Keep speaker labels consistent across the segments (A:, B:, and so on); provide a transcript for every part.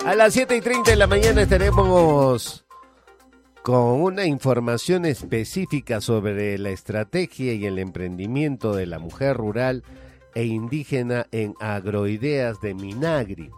A: A las 7:30 de la mañana estaremos con una información específica sobre la estrategia y el emprendimiento de la mujer rural e indígena en Agroideas de Midagri.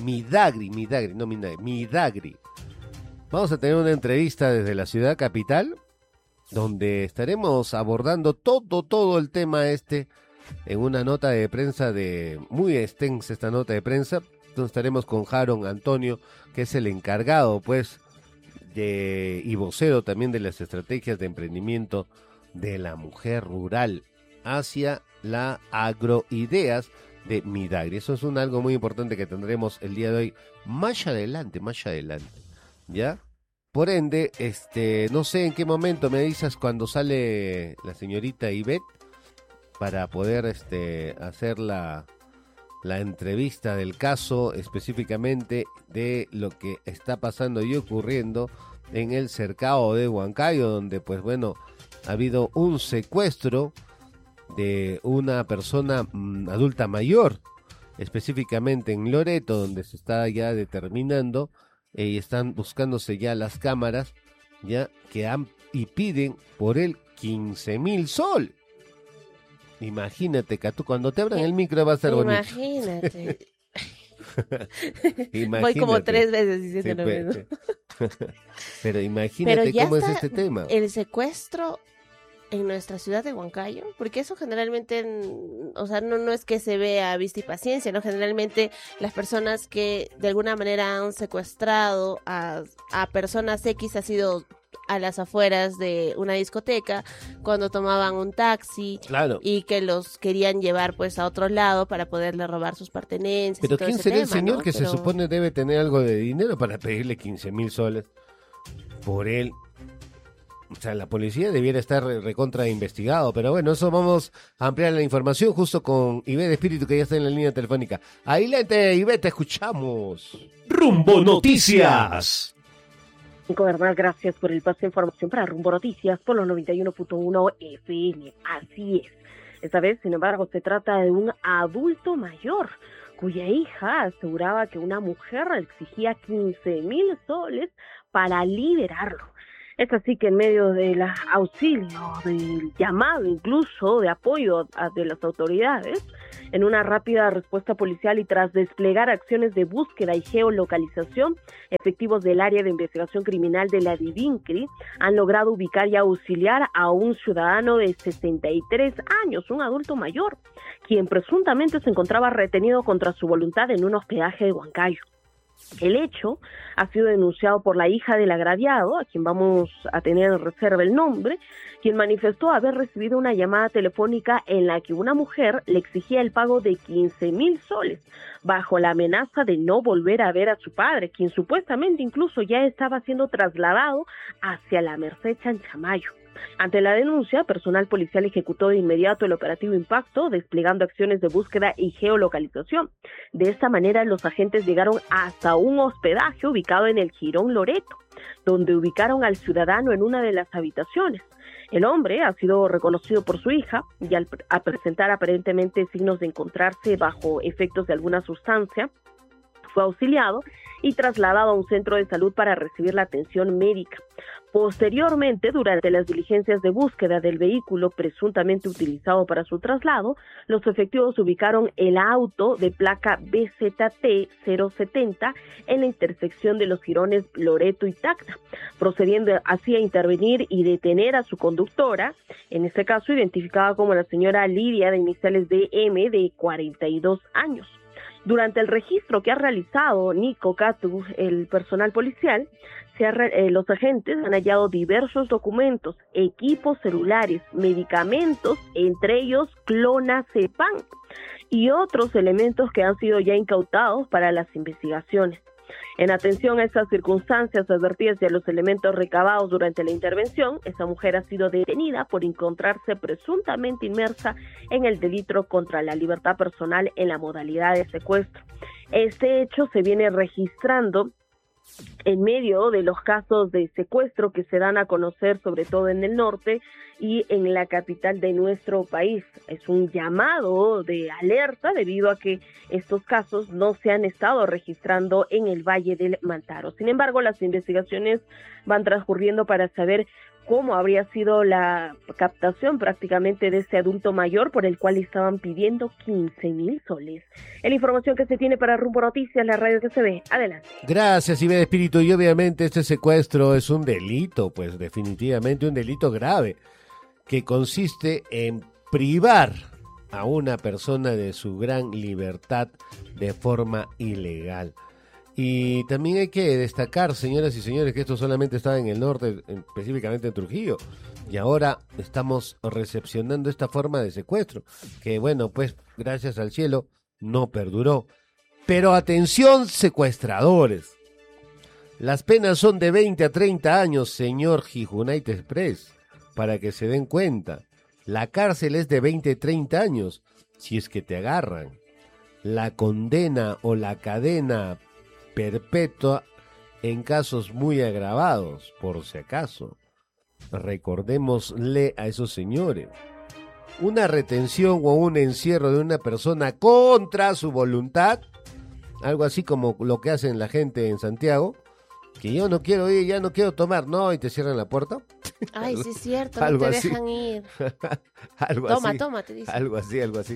A: Vamos a tener una entrevista desde la ciudad capital, donde estaremos abordando todo el tema en una nota de prensa muy extensa esta nota de prensa. Entonces estaremos con Jaron Antonio, que es el encargado, pues, y vocero también de las estrategias de emprendimiento de la mujer rural hacia la Agroideas de Midagri. Eso es algo muy importante que tendremos el día de hoy, más adelante, ¿ya? Por ende, no sé en qué momento me dices cuando sale la señorita Ivette para poder hacer la entrevista del caso, específicamente de lo que está pasando y ocurriendo en el cercado de Huancayo, donde pues bueno, ha habido un secuestro de una persona adulta mayor, específicamente en Loreto, donde se está ya determinando y están buscándose ya las cámaras ya y piden por él 15,000 sol. Imagínate, Catu, cuando te abran el micro va a ser bonito.
B: Imagínate. Voy como 3 veces diciendo lo mismo.
A: Pero imagínate cómo es este tema.
B: El secuestro en nuestra ciudad de Huancayo, porque eso generalmente, o sea, no es que se vea a vista y paciencia, ¿no? Generalmente las personas que de alguna manera han secuestrado a personas X ha sido a las afueras de una discoteca, cuando tomaban un taxi,
A: claro,
B: y que los querían llevar pues a otro lado para poderle robar sus pertenencias.
A: Pero ¿quién será el señor, ¿no? Que se
B: Pero
A: supone debe tener algo de dinero para pedirle 15,000 soles por él? O sea, la policía debiera estar recontra investigado, pero bueno, eso vamos a ampliar la información justo con Ivette Espíritu, que ya está en la línea telefónica. Adelante, Ivette, te escuchamos.
C: Rumbo Noticias.
D: Bernal, gracias por el paso de información para Rumbo Noticias por los 91.1 FM. Así es. Esta vez, sin embargo, se trata de un adulto mayor cuya hija aseguraba que una mujer exigía 15,000 soles para liberarlo. Es así que en medio del auxilio, del llamado incluso de apoyo de las autoridades, en una rápida respuesta policial y tras desplegar acciones de búsqueda y geolocalización, efectivos del área de investigación criminal de la DIVINCRI han logrado ubicar y auxiliar a un ciudadano de 63 años, un adulto mayor, quien presuntamente se encontraba retenido contra su voluntad en un hospedaje de Huancayo. El hecho ha sido denunciado por la hija del agraviado, a quien vamos a tener en reserva el nombre, quien manifestó haber recibido una llamada telefónica en la que una mujer le exigía el pago de 15,000 soles, bajo la amenaza de no volver a ver a su padre, quien supuestamente incluso ya estaba siendo trasladado hacia la Merced Chanchamayo. Ante la denuncia, personal policial ejecutó de inmediato el operativo Impacto, desplegando acciones de búsqueda y geolocalización. De esta manera, los agentes llegaron hasta un hospedaje ubicado en el Jirón Loreto, donde ubicaron al ciudadano en una de las habitaciones. El hombre ha sido reconocido por su hija y al presentar aparentemente signos de encontrarse bajo efectos de alguna sustancia, fue auxiliado y trasladado a un centro de salud para recibir la atención médica. Posteriormente, durante las diligencias de búsqueda del vehículo presuntamente utilizado para su traslado, los efectivos ubicaron el auto de placa BZT 070 en la intersección de los jirones Loreto y Tacna, procediendo así a intervenir y detener a su conductora, en este caso identificada como la señora Lidia, de iniciales DM, de 42 años. Durante el registro que ha realizado Nico Catu, el personal policial, los agentes han hallado diversos documentos, equipos celulares, medicamentos, entre ellos clonazepam, y otros elementos que han sido ya incautados para las investigaciones. En atención a estas circunstancias advertidas y a los elementos recabados durante la intervención, esta mujer ha sido detenida por encontrarse presuntamente inmersa en el delito contra la libertad personal en la modalidad de secuestro. Este hecho se viene registrando en medio de los casos de secuestro que se dan a conocer, sobre todo en el norte y en la capital de nuestro país. Es un llamado de alerta debido a que estos casos no se han estado registrando en el Valle del Mantaro. Sin embargo, las investigaciones van transcurriendo para saber cómo habría sido la captación prácticamente de ese adulto mayor por el cual estaban pidiendo 15,000 soles. Es la información que se tiene para Rumbo Noticias, la radio que se ve. Adelante.
A: Gracias, Iván Espíritu. Y obviamente este secuestro es un delito, pues definitivamente un delito grave, que consiste en privar a una persona de su gran libertad de forma ilegal. Y también hay que destacar, señoras y señores, que esto solamente estaba en el norte, específicamente en Trujillo, y ahora estamos recepcionando esta forma de secuestro, que bueno, pues gracias al cielo no perduró. Pero atención, secuestradores, las penas son de 20 a 30 años, señor Gijunait Express, para que se den cuenta. La cárcel es de 20 a 30 años, si es que te agarran. La condena o la cadena perpetua en casos muy agravados, por si acaso. Recordémosle a esos señores. Una retención o un encierro de una persona contra su voluntad, algo así como lo que hacen la gente en Santiago, que yo no quiero ir, ya no quiero tomar, no, y te cierran la puerta.
B: Ay, sí es cierto,
A: algo
B: no te
A: así.
B: dejan ir.
A: Algo
B: Toma,
A: así.
B: toma, te dicen.
A: Algo así.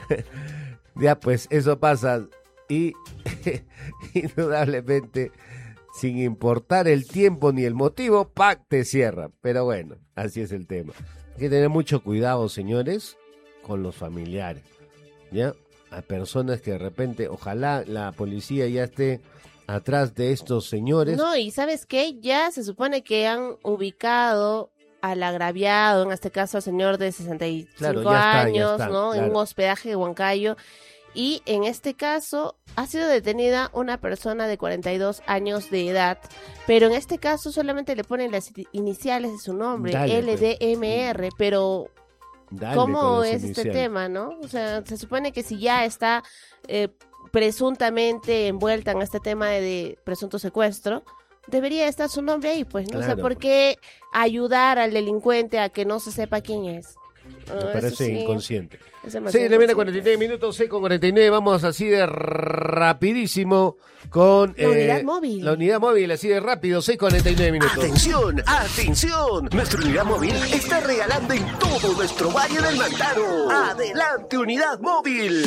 A: Ya, pues eso pasa y indudablemente, sin importar el tiempo ni el motivo, ¡pac!, te cierra. Pero bueno, así es el tema. Hay que tener mucho cuidado, señores, con los familiares, ¿ya? A personas que de repente, ojalá la policía ya esté atrás de estos señores.
B: No, y ¿sabes qué? Ya se supone que han ubicado al agraviado, en este caso al señor de 65
A: Claro, ya
B: años,
A: está,
B: ¿no?
A: claro.
B: En un hospedaje de Huancayo. Y en este caso ha sido detenida una persona de 42 años de edad, pero en este caso solamente le ponen las iniciales de su nombre,
A: Dale, pues.
B: LDMR, pero
A: Dale
B: ¿cómo
A: con las
B: es este
A: iniciales.
B: tema, no? O sea, se supone que si ya está presuntamente envuelta en este tema de presunto secuestro, debería estar su nombre ahí, pues, no sé
A: Claro.
B: por qué ayudar al delincuente a que no se sepa quién es.
A: Me
B: Eso
A: parece
B: sí,
A: inconsciente.
B: es demasiado
A: 6 de la mañana,
B: inconsciente.
A: 49 minutos, 6:49, vamos así de rapidísimo con...
B: La unidad móvil.
A: La unidad móvil, así de rápido, 6:49 minutos.
C: Atención, atención. Nuestra unidad móvil está regalando en todo nuestro Valle del Mantaro. Adelante, unidad móvil.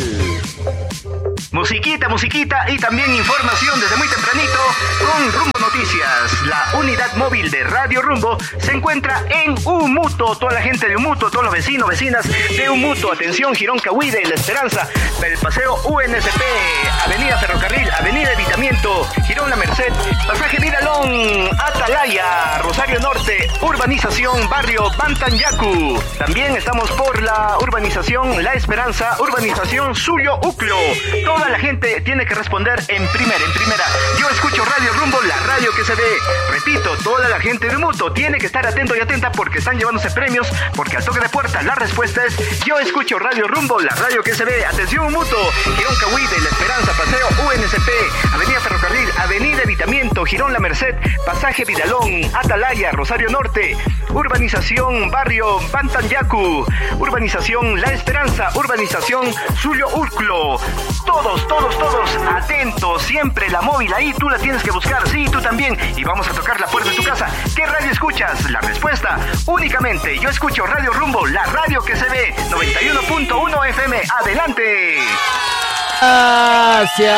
C: Musiquita, musiquita y también información desde muy tempranito con Rumbo Noticias. La unidad móvil de Radio Rumbo se encuentra en Umuto. Toda la gente de Umuto, todos los vecinos, vecinas de Umuto. Atención, Girón Cahuide, La Esperanza, el Paseo UNSP, Avenida Ferrocarril, Avenida Evitamiento, Girón La Merced, Pasaje Vidalón, Atalaya, Rosario Norte, Urbanización Barrio Bantanyacu. También estamos por la urbanización La Esperanza, Urbanización Suyo Uclo. Toda la gente tiene que responder en primera. Yo escucho Radio Rumbo, la radio que se ve. Repito, toda la gente de Muto tiene que estar atento y atenta porque están llevándose premios, porque al toque de puerta la respuesta es yo escucho Radio Rumbo, la radio que se ve. Atención Muto, Girón Cahuide, La Esperanza, Paseo UNSP, Avenida Ferrocarril, Avenida Evitamiento, Girón La Merced, Pasaje Vidalón, Atalaya, Rosario Norte, Urbanización Barrio Bantanyacu, Urbanización La Esperanza, Urbanización Suyo Uclo. Todos, atentos, siempre la móvil ahí, tú la tienes que buscar, sí, tú también, y vamos a tocar la puerta de tu casa. ¿Qué radio escuchas? La respuesta, únicamente, yo escucho Radio Rumbo, la radio que se ve, 91.1 FM, adelante.
A: Gracias.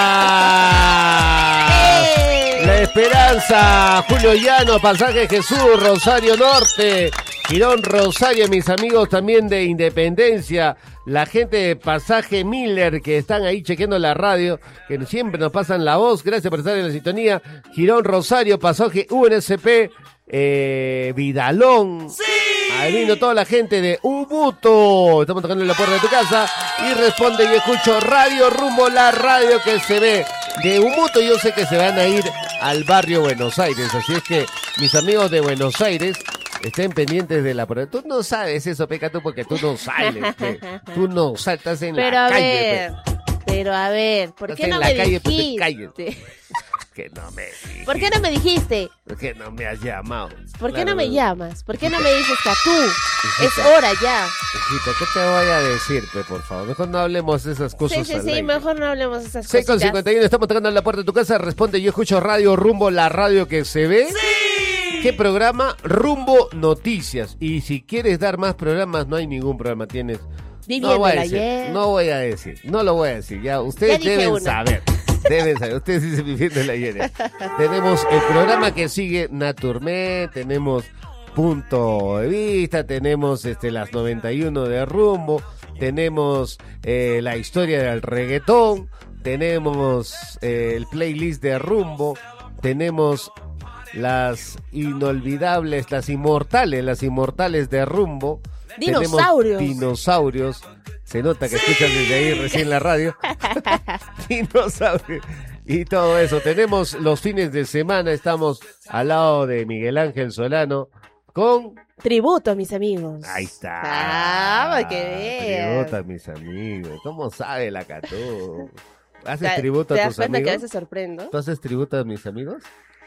A: La Esperanza, Julio Llano, Pasaje Jesús, Rosario Norte, Girón Rosario, mis amigos también de Independencia, la gente de Pasaje Miller que están ahí chequeando la radio, que siempre nos pasan la voz, gracias por estar en la sintonía, Girón Rosario, Pasaje UNSP, Vidalón. ¡Sí! Ahí vino toda la gente de Ubuto. Estamos tocando en la puerta de tu casa y responde, yo escucho Radio Rumbo, la radio que se ve. De Ubuto yo sé que se van a ir al barrio Buenos Aires, así es que mis amigos de Buenos Aires estén pendientes de la puerta. Tú no sabes eso, Peca, tú, porque tú no sales, pe. Tú no saltas en
B: Pero
A: la
B: a
A: calle,
B: ver,
A: pe.
B: pero a ver, ¿por
A: Estás
B: qué
A: en
B: no
A: la
B: me
A: calle, pues, te
B: dijiste?
A: Que no me dijiste.
B: ¿Por qué no me dijiste?
A: ¿Por qué no me has llamado?
B: ¿Por qué
A: Claro,
B: no me llamas? ¿Por qué no me dices que tú? Es
A: Hijita.
B: hora ya.
A: Hijita, ¿qué te voy a decir, por favor? Mejor no hablemos de esas cosas.
B: Sí,
A: al aire.
B: mejor no hablemos de esas
A: 6 con
B: cosas.
A: 51, estamos tocando en la puerta de tu casa. Responde, yo escucho Radio Rumbo, la radio que se ve. ¡Sí! ¿Qué programa? Rumbo Noticias. Y si quieres dar más programas, no hay ningún programa. Tienes...
B: Viviendo
A: voy a
B: el
A: decir,
B: ayer.
A: no voy a decir, no lo voy a decir. Ya, ustedes
B: Ya dije
A: deben
B: uno.
A: saber. Deben saber, ustedes dicen Viviendo el ayer. Tenemos el programa que sigue Naturme, tenemos Punto de Vista, tenemos las 91 de Rumbo, tenemos la historia del reggaetón, tenemos el playlist de Rumbo, tenemos las inolvidables, las inmortales de Rumbo.
B: Dinosaurios.
A: Tenemos dinosaurios. Se nota que escuchan desde ahí recién la radio. Dinosaurios. Y todo eso. Tenemos los fines de semana. Estamos al lado de Miguel Ángel Solano con...
B: Tributo a mis amigos.
A: Ahí está.
B: Para que veas.
A: Tributo a mis amigos. ¿Cómo sabe la Catú? ¿Haces tributo
B: ¿Te
A: a
B: das
A: tus
B: cuenta
A: amigos?
B: que a veces sorprendo?
A: ¿Tú haces tributo a mis amigos?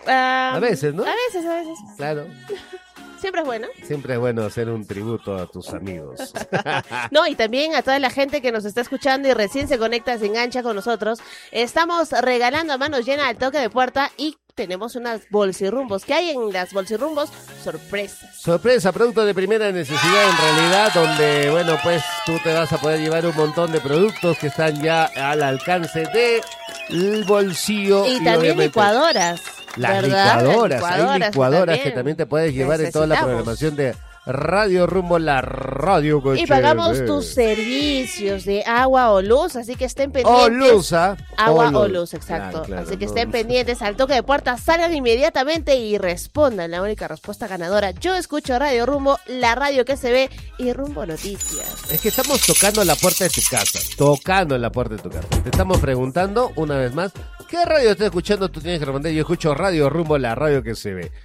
A: A veces, ¿no?
B: A veces.
A: Claro.
B: Siempre es bueno.
A: Siempre es bueno hacer un tributo a tus amigos.
B: No, y también a toda la gente que nos está escuchando y recién se conecta, se engancha con nosotros. Estamos regalando a manos llenas al toque de puerta y tenemos unas bolsirrumbos. ¿Qué hay en las bolsirrumbos? Sorpresas.
A: Sorpresa, producto de primera necesidad en realidad, donde, bueno, pues tú te vas a poder llevar un montón de productos que están ya al alcance del bolsillo.
B: Y también
A: obviamente
B: licuadoras.
A: Las
B: ¿verdad?
A: licuadoras,
B: Las
A: hay licuadoras que también te puedes llevar en toda la
B: necesitamos.
A: programación de Radio Rumbo, la radio que
B: Y pagamos
A: chévere.
B: tus servicios de agua o luz, así que estén
A: O
B: pendientes.
A: luz, ¿ah?
B: Agua
A: O
B: o
A: luz.
B: luz, exacto.
A: Claro, claro,
B: así que
A: no,
B: estén
A: no.
B: pendientes al toque de puerta, salgan inmediatamente y respondan la única respuesta ganadora. Yo escucho Radio Rumbo, la radio que se ve, y Rumbo Noticias.
A: Es que estamos tocando la puerta de tu casa, tocando la puerta de tu casa. Te estamos preguntando una vez más, ¿qué radio estás escuchando? Tú tienes que responder, yo escucho Radio Rumbo, la radio que se ve.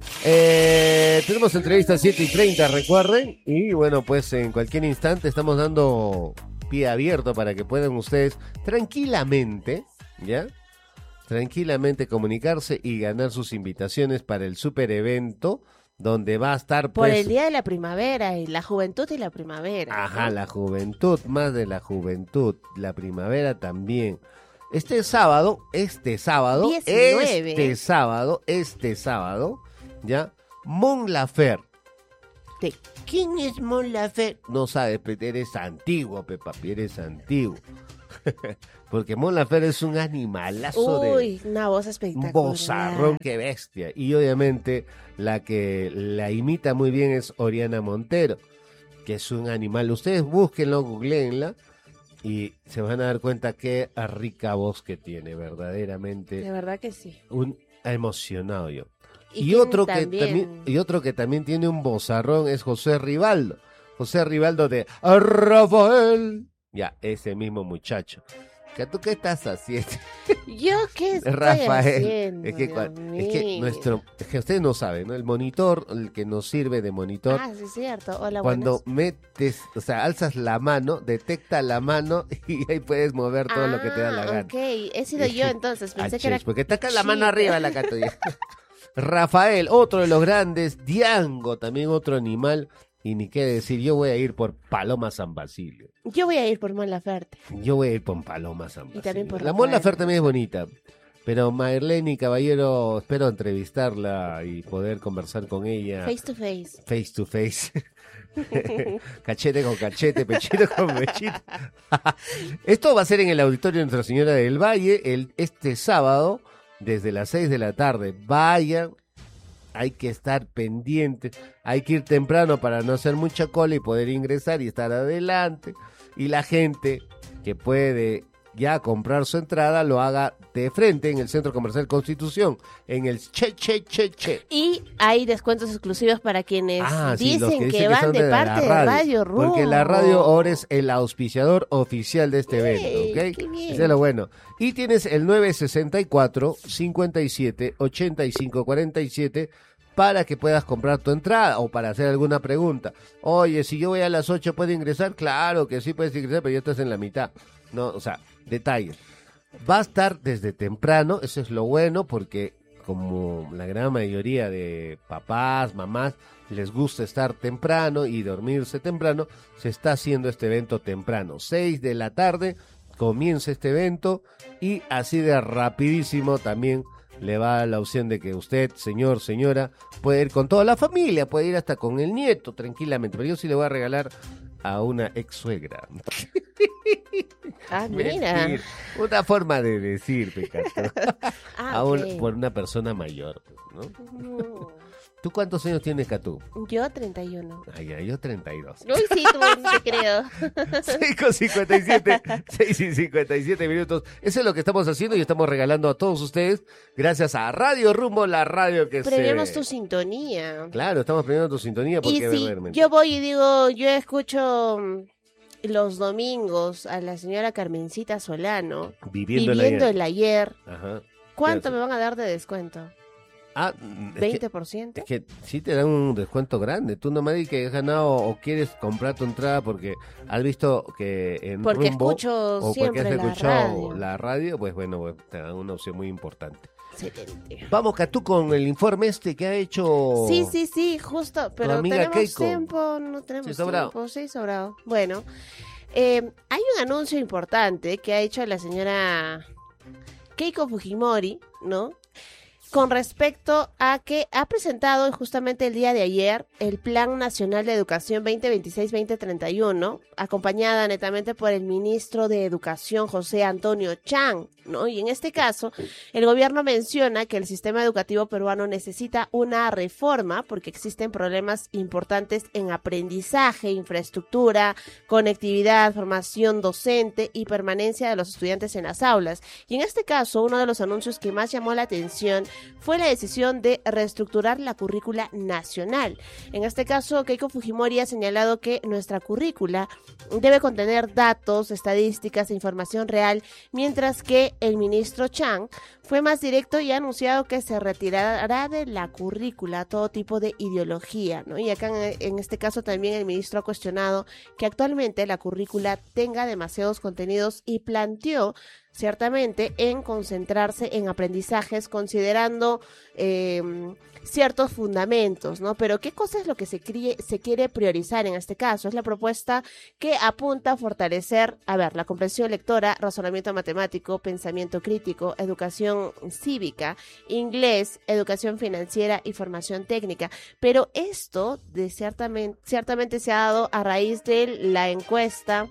A: Tenemos entrevistas 7:30, recuerden, y bueno, pues en cualquier instante estamos dando pie abierto para que puedan ustedes tranquilamente, ¿ya? Tranquilamente comunicarse y ganar sus invitaciones para el super evento donde va a estar
B: Por
A: pues...
B: el Día de la Primavera y la Juventud y la Primavera.
A: Ajá,
B: ¿no?
A: la juventud, más de la juventud, la primavera también. Este sábado,
B: 19.
A: este sábado, ¿ya? Mon Laferte.
B: Sí.
A: ¿Quién es Mon Laferte? No sabes, pero eres antiguo, papi, eres antiguo. Porque Mon Laferte es un animalazo
B: Uy, una voz
A: un
B: espectacular.
A: bozarrón, qué bestia. Y obviamente la que la imita muy bien es Oriana Montero, que es un animal. Ustedes búsquenlo, googleenla y se van a dar cuenta qué rica voz que tiene, verdaderamente.
B: De verdad que sí.
A: Emocionado yo.
B: ¿Y
A: Y
B: quién
A: otro
B: también?
A: y otro que también tiene un vozarrón es José Rivaldo. José Rivaldo de Rafael. Ya, ese mismo muchacho. ¿Tú qué estás haciendo?
B: ¿Yo qué estoy
A: Rafael,
B: haciendo?
A: es que,
B: Dios
A: es que ustedes no saben, ¿no? El monitor, el que nos sirve de monitor,
B: Ah, sí es cierto. Hola,
A: cuando
B: buenas.
A: metes, o sea, alzas la mano, detecta la mano y ahí puedes mover todo lo que te da la gana.
B: Ok, he sido yo entonces. Pensé que era...
A: Porque está acá la mano
B: Sí.
A: arriba la gato. Rafael, otro de los grandes, Diango, también otro animal, y ni qué decir, yo voy a ir por Paloma San Basilio.
B: Yo voy a ir por Mon Laferte.
A: Yo voy a ir por Paloma San Basilio.
B: también por
A: La Mon
B: Rafael.
A: Laferte también es bonita. Pero Marlene Caballero, espero entrevistarla y poder conversar con ella
B: Face to face.
A: face to face. Cachete con cachete, pechito con pechito. Esto va a ser en el Auditorio de Nuestra Señora del Valle este sábado desde las 6 de la tarde. Vayan, hay que estar pendientes, hay que ir temprano para no hacer mucha cola y poder ingresar y estar adelante. Y la gente que puede ya comprar su entrada lo haga de frente en el Centro Comercial Constitución, en el Che.
B: Y hay descuentos exclusivos para quienes
A: Sí, los
B: dicen que
A: que
B: van
A: son
B: de
A: la
B: parte de Radio Rumbo.
A: Porque la radio ahora es el auspiciador oficial de este evento, ¿ok?
B: qué bien.
A: Eso es lo bueno. Y tienes el 964-57-85-47 para que puedas comprar tu entrada o para hacer alguna pregunta. Oye, si yo voy a las 8, ¿puedo ingresar? Claro que sí puedes ingresar, pero ya estás en la mitad. No, o sea, detalles. Va a estar desde temprano, eso es lo bueno, porque como la gran mayoría de papás, mamás, les gusta estar temprano y dormirse temprano, se está haciendo este evento temprano. 6 de la tarde comienza este evento y así de rapidísimo también le va la opción de que usted, señor, señora, puede ir con toda la familia, puede ir hasta con el nieto tranquilamente, pero yo sí le voy a regalar a una ex suegra.
B: Ah, mira.
A: Mentir. Una forma de decir, Pecato.
B: Ok.
A: Por una persona mayor, ¿no?
B: No.
A: ¿Tú cuántos años tienes, Catú?
B: Yo 31.
A: Ay, yo 32.
B: Uy, sí, tú te creo.
A: 6:57, 6:57 minutos. Eso es lo que estamos haciendo y estamos regalando a todos ustedes, gracias a Radio Rumbo, la radio que
B: Premiamos tu sintonía.
A: Claro, estamos premiando tu sintonía
B: Y
A: porque
B: si
A: verdaderamente.
B: yo voy y digo, yo escucho los domingos a la señora Carmencita Solano,
A: Viviendo
B: el ayer,
A: Ajá.
B: ¿cuánto
A: Claro.
B: me van a dar de descuento?
A: Ah, es que,
B: ¿20%?
A: es que sí te dan un descuento grande. Tú nomás di que has ganado o quieres comprar tu entrada porque has visto que en
B: Porque
A: Rumbo
B: escucho
A: o porque
B: siempre
A: has
B: la
A: escuchado
B: radio.
A: la radio, pues bueno, pues, te dan una opción muy importante.
B: Excelente.
A: Vamos, Catú, con el informe que ha hecho.
B: Sí, justo, pero
A: amiga
B: ¿tenemos
A: Keiko.
B: tiempo? No tenemos
A: Sí, sobrado.
B: tiempo, sí, sobrado. Bueno, hay un anuncio importante que ha hecho la señora Keiko Fujimori, ¿no? Con respecto a que ha presentado justamente el día de ayer el Plan Nacional de Educación 2026-2031, acompañada netamente por el ministro de Educación, José Antonio Chang, ¿no? Y en este caso, el gobierno menciona que el sistema educativo peruano necesita una reforma porque existen problemas importantes en aprendizaje, infraestructura, conectividad, formación docente y permanencia de los estudiantes en las aulas. Y en este caso, uno de los anuncios que más llamó la atención fue la decisión de reestructurar la currícula nacional. En este caso, Keiko Fujimori ha señalado que nuestra currícula debe contener datos, estadísticas e información real, mientras que el ministro Chang fue más directo y ha anunciado que se retirará de la currícula todo tipo de ideología, ¿no? Y acá en este caso también el ministro ha cuestionado que actualmente la currícula tenga demasiados contenidos y planteó ciertamente en concentrarse en aprendizajes considerando ciertos fundamentos, ¿no? Pero ¿qué cosa es lo que se quiere priorizar en este caso? Es la propuesta que apunta a fortalecer, la comprensión lectora, razonamiento matemático, pensamiento crítico, educación cívica, inglés, educación financiera y formación técnica. Pero esto ciertamente se ha dado a raíz de la encuesta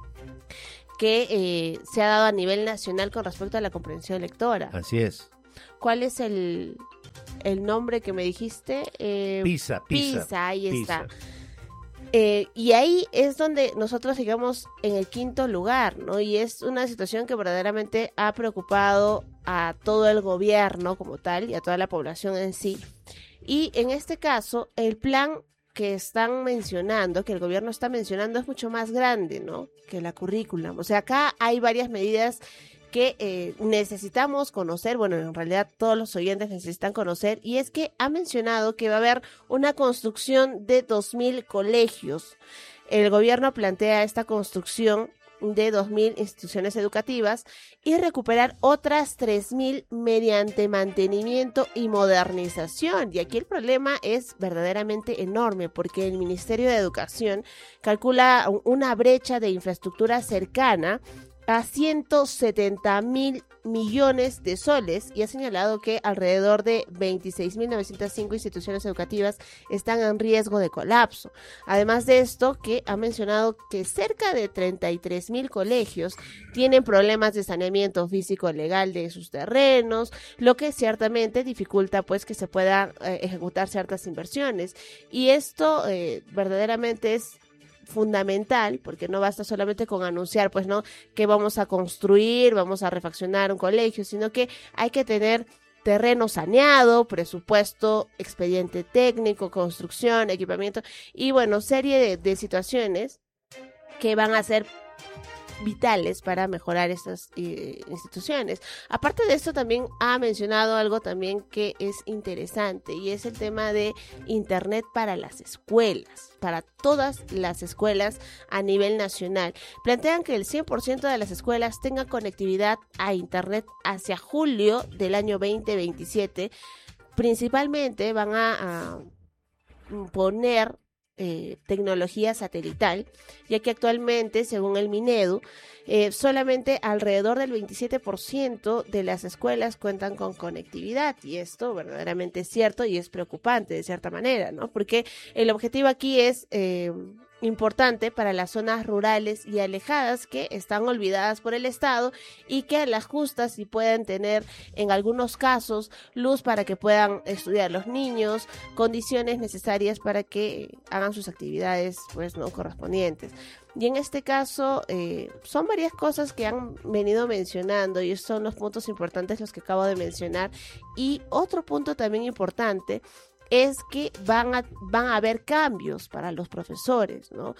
B: que se ha dado a nivel nacional con respecto a la comprensión lectora.
A: Así es.
B: ¿Cuál es el nombre que me dijiste?
A: PISA,
B: ahí
A: PISA.
B: está. Y ahí es donde nosotros llegamos en el 5º lugar, ¿no? Y es una situación que verdaderamente ha preocupado a todo el gobierno como tal y a toda la población en sí. Y en este caso, el plan que están mencionando, que el gobierno está mencionando, es mucho más grande, ¿no? Que la currícula. O sea, acá hay varias medidas que necesitamos conocer, bueno, en realidad todos los oyentes necesitan conocer, y es que ha mencionado que va a haber una construcción de 2.000 colegios. El gobierno plantea esta construcción de 2.000 instituciones educativas y recuperar otras 3.000 mediante mantenimiento y modernización. Y aquí el problema es verdaderamente enorme porque el Ministerio de Educación calcula una brecha de infraestructura cercana a 170.000 millones de soles y ha señalado que alrededor de 26.905 instituciones educativas están en riesgo de colapso. Además de esto, que ha mencionado que cerca de 33.000 colegios tienen problemas de saneamiento físico legal de sus terrenos, lo que ciertamente dificulta pues que se puedan ejecutar ciertas inversiones. Y esto verdaderamente es fundamental, porque no basta solamente con anunciar, pues no, que vamos a construir, vamos a refaccionar un colegio, sino que hay que tener terreno saneado, presupuesto, expediente técnico, construcción, equipamiento y bueno, serie de situaciones que van a ser vitales para mejorar estas instituciones. Aparte de esto, también ha mencionado algo también que es interesante, y es el tema de Internet para las escuelas, para todas las escuelas a nivel nacional. Plantean que el 100% de las escuelas tengan conectividad a Internet hacia julio del año 2027. Principalmente van a poner tecnología satelital, ya que actualmente, según el Minedu, solamente alrededor del 27% de las escuelas cuentan con conectividad, y esto verdaderamente es cierto y es preocupante de cierta manera, ¿no? Porque el objetivo aquí es importante para las zonas rurales y alejadas que están olvidadas por el Estado, y que a las justas sí puedan tener en algunos casos luz para que puedan estudiar los niños, condiciones necesarias para que hagan sus actividades pues no correspondientes. Y en este caso son varias cosas que han venido mencionando, y son los puntos importantes los que acabo de mencionar. Y otro punto también importante es que van a haber cambios para los profesores, ¿no?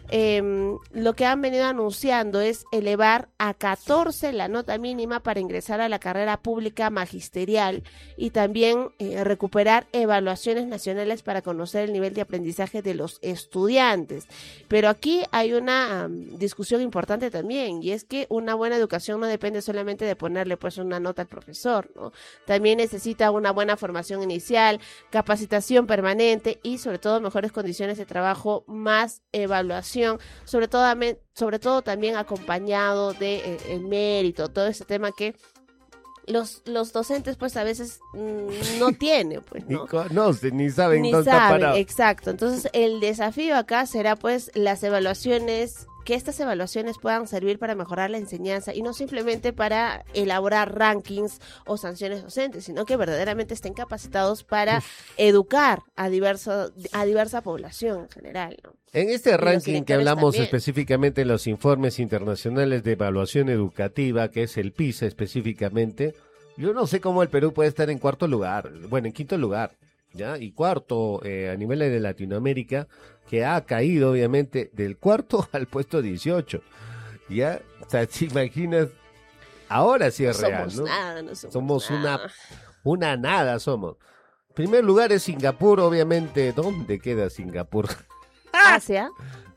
B: Lo que han venido anunciando es elevar a 14 la nota mínima para ingresar a la carrera pública magisterial, y también recuperar evaluaciones nacionales para conocer el nivel de aprendizaje de los estudiantes. Pero aquí hay una discusión importante también, y es que una buena educación no depende solamente de ponerle pues una nota al profesor, ¿no? También necesita una buena formación inicial, capacitación permanente y sobre todo mejores condiciones de trabajo, más evaluación, sobre todo también acompañado de el mérito, todo ese tema que los docentes pues a veces no tienen, pues, ¿no?
A: Ni conocen, ni saben
B: ni
A: dónde está
B: saben,
A: parado.
B: exacto. Entonces el desafío acá será pues las evaluaciones, que estas evaluaciones puedan servir para mejorar la enseñanza y no simplemente para elaborar rankings o sanciones docentes, sino que verdaderamente estén capacitados para educar a diversa población en general, ¿no?
A: En este ranking que hablamos
B: también.
A: específicamente en los informes internacionales de evaluación educativa, que es el PISA específicamente, yo no sé cómo el Perú puede estar en cuarto lugar, bueno, en quinto lugar, ¿ya? Y cuarto a nivel de Latinoamérica, que ha caído obviamente del cuarto al puesto 18, ¿ya? O sea, ¿te imaginas? Ahora sí es real, ¿no?
B: No
A: Somos
B: nada.
A: una nada somos. Primer lugar es Singapur, obviamente. ¿Dónde queda Singapur?
B: Asia.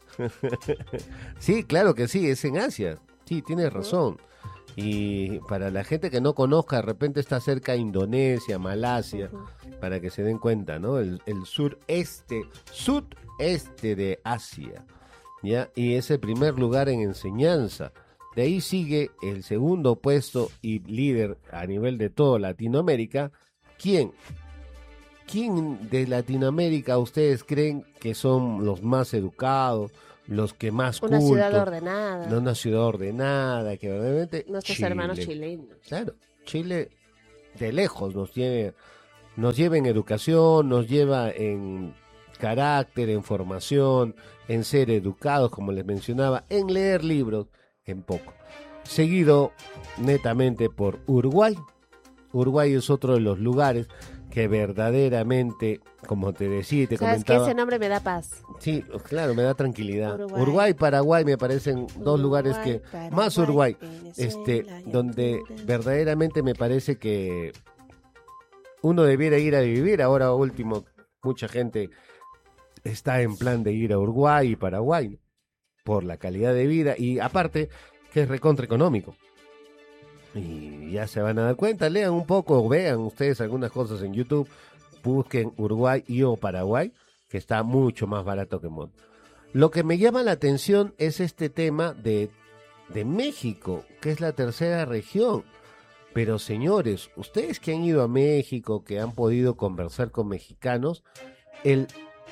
A: Sí, claro que sí, es en Asia. Sí, tienes razón. Y para la gente que no conozca, de repente está cerca de Indonesia, Malasia, para que se den cuenta, ¿no? El sudeste de Asia, ¿ya? Y es el primer lugar en enseñanza. De ahí sigue el segundo puesto y líder a nivel de toda Latinoamérica. ¿Quién de Latinoamérica ustedes creen que son los más educados, los que más
B: Una
A: cultos?
B: ciudad ordenada.
A: No, una ciudad ordenada, que verdaderamente
B: Nuestros
A: Chile.
B: hermanos chilenos.
A: Claro, Chile de lejos nos lleva en educación, nos lleva en carácter, en formación, en ser educados, como les mencionaba, en leer libros, en poco. Seguido netamente por Uruguay. Uruguay es otro de los lugares que verdaderamente, como te decía y te
B: ¿Sabes
A: comentaba...
B: qué? Ese nombre me da paz.
A: Sí, claro, me da tranquilidad.
B: Uruguay.
A: Uruguay, Paraguay me parecen dos lugares que...
B: Paraguay,
A: Más Uruguay,
B: Venezuela y
A: donde
B: Honduras.
A: verdaderamente me parece que uno debiera ir a vivir. Ahora último, mucha gente está en plan de ir a Uruguay y Paraguay por la calidad de vida y aparte que es recontra económico. Y ya se van a dar cuenta, lean un poco, vean ustedes algunas cosas en YouTube, busquen Uruguay y o Paraguay, que está mucho más barato que Monte. Lo que me llama la atención es este tema de México, que es la tercera región. Pero señores, ustedes que han ido a México, que han podido conversar con mexicanos, el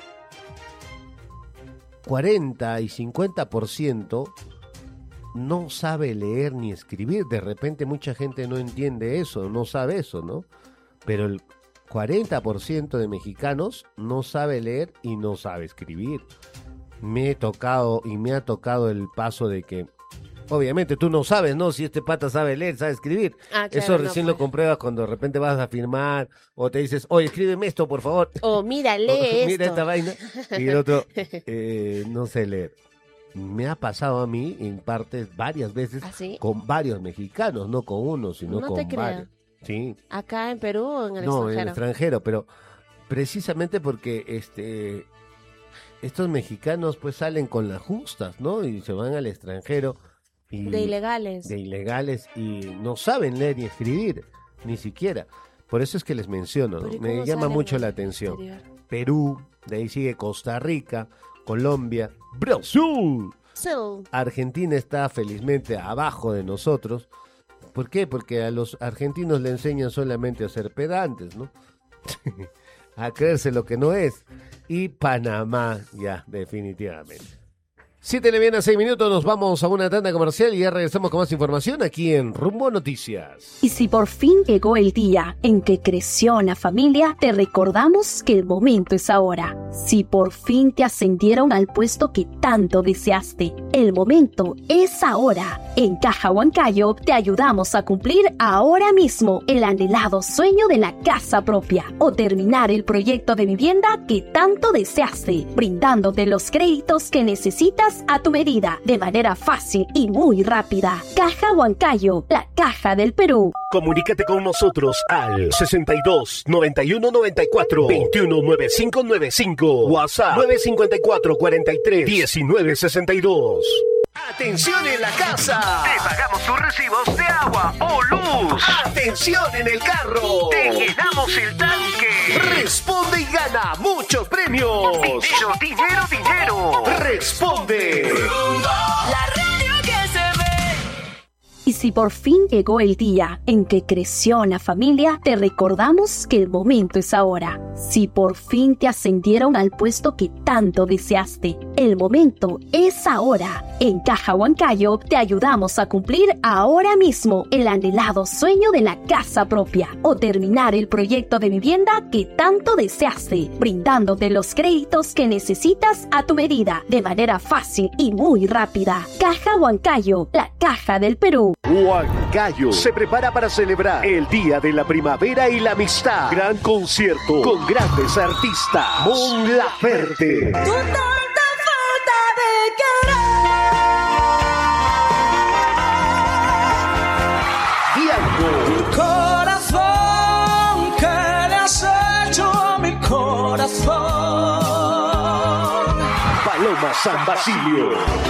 A: 40 y 50% no sabe leer ni escribir. De repente mucha gente no entiende eso, no sabe eso, ¿no? Pero el 40% de mexicanos no sabe leer y no sabe escribir. Me ha tocado el paso de que, obviamente tú no sabes, ¿no? Si este pata sabe leer, sabe escribir.
B: Claro,
A: Eso
B: no,
A: recién
B: pues.
A: lo compruebas cuando de repente vas a firmar o te dices, oye, escríbeme esto, por favor.
B: O mira, lee
A: Mira
B: esto.
A: esta vaina. Y el otro, no sé leer. me ha pasado a mí en partes varias veces
B: ¿Ah, sí?
A: con varios mexicanos, no con uno, sino
B: No
A: con
B: te creo.
A: varios. Sí.
B: ¿Acá en Perú o en el
A: No,
B: extranjero?
A: en el extranjero, pero precisamente porque estos mexicanos pues salen con las justas, ¿no? Y se van al extranjero y
B: De ilegales.
A: de ilegales y no saben leer ni escribir, ni siquiera. Por eso es que les menciono, ¿no?
B: ¿Pero y
A: Me
B: cómo
A: llama
B: salen
A: mucho
B: al
A: la atención.
B: exterior?
A: Perú, de ahí sigue Costa Rica, Colombia, Brasil.
B: Sí.
A: Argentina está felizmente abajo de nosotros. ¿Por qué? Porque a los argentinos le enseñan solamente a ser pedantes, ¿no? A creerse lo que no es. Y Panamá, ya, definitivamente. 7:06, nos vamos a una tanda comercial y ya regresamos con más información aquí en Rumbo Noticias.
E: Y si por fin llegó el día en que creció la familia, te recordamos que el momento es ahora. Si por fin te ascendieron al puesto que tanto deseaste, el momento es ahora. En Caja Huancayo te ayudamos a cumplir ahora mismo el anhelado sueño de la casa propia o terminar el proyecto de vivienda que tanto deseaste, brindándote los créditos que necesitas a tu medida, de manera fácil y muy rápida. Caja Huancayo, la caja del Perú.
F: Comunícate con nosotros al 62 91 94 21 95 95. WhatsApp 954 43 19 62. ¡Atención en la casa!
C: Te pagamos tus recibos de agua o luz.
F: ¡Atención en el carro!
C: Te llenamos el tanque.
F: ¡Responde y gana muchos premios!
C: Dinero, dinero, dinero.
F: ¡Responde!
G: La radio que se ve.
E: Y si por fin llegó el día en que creció la familia, te recordamos que el momento es ahora. Si por fin te ascendieron al puesto que tanto deseaste, el momento es ahora. En Caja Huancayo te ayudamos a cumplir ahora mismo el anhelado sueño de la casa propia o terminar el proyecto de vivienda que tanto deseaste, brindándote los créditos que necesitas a tu medida, de manera fácil y muy rápida. Caja Huancayo, la caja del Perú.
F: Huancayo se prepara para celebrar el Día de la Primavera y la Amistad. Gran concierto con grandes artistas. Mon Laferte,
G: Tu tanta falta de querer.
F: Diango,
H: Corazón, ¿qué le has hecho a mi corazón?
F: Paloma San Basilio.